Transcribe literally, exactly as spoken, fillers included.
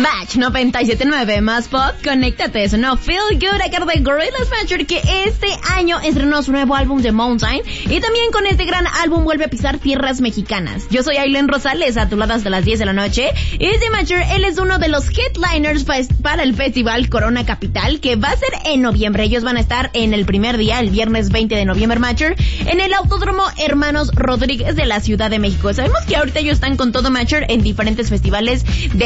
Match noventa y siete punto nueve más pop, conéctate, eso no Feel Good a cargo de Gorillaz Matcher, que este año estrenó su nuevo álbum The Mountain, y también con este gran álbum vuelve a pisar tierras mexicanas. Yo soy Aileen Rosales, a tu lado hasta las diez de la noche, y The Matcher, él es uno de los headliners para el festival Corona Capital, que va a ser en noviembre. Ellos van a estar en el primer día, el viernes veinte de noviembre, Matcher, en el Autódromo Hermanos Rodríguez de la Ciudad de México. Sabemos que ahorita ellos están con todo, Matcher, en diferentes festivales de